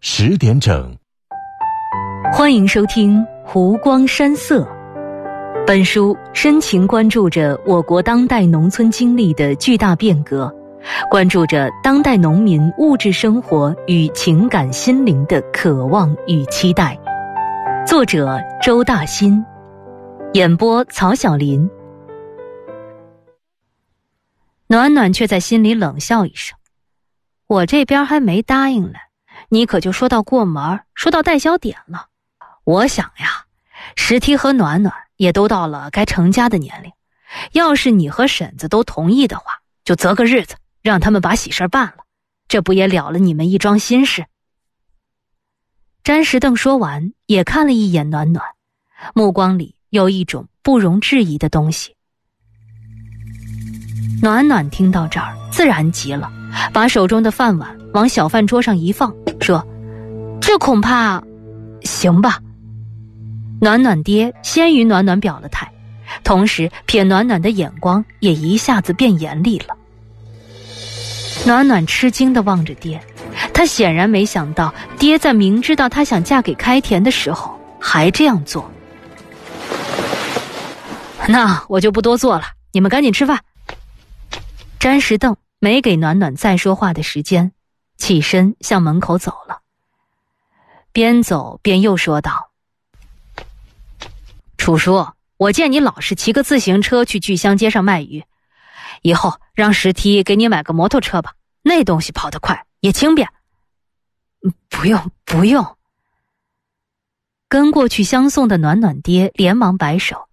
10点整。 欢迎收听《湖光山色》。本书深情关注着我国当代农村经历的巨大变革，关注着当代农民物质生活与情感心灵的渴望与期待。作者周大新，演播曹晓林。暖暖却在心里冷笑一声，我这边还没答应呢，你可就说到过门，说到带小点了。我想呀，石梯和暖暖也都到了该成家的年龄，要是你和婶子都同意的话，就择个日子让他们把喜事办了，这不也了了你们一桩心事。詹石凳说完，也看了一眼暖暖，目光里有一种不容置疑的东西。暖暖听到这儿自然急了，把手中的饭碗往小饭桌上一放，说：这恐怕行吧。暖暖爹先于暖暖表了态，同时瞥暖暖的眼光也一下子变严厉了。暖暖吃惊地望着爹，他显然没想到爹在明知道他想嫁给开田的时候还这样做。那我就不多做了，你们赶紧吃饭。詹石凳没给暖暖再说话的时间，起身向门口走了。边走边又说道：楚叔，我见你老是骑个自行车去聚香街上卖鱼，以后让石梯给你买个摩托车吧，那东西跑得快也轻便。不用。跟过去相送的暖暖爹连忙摆手，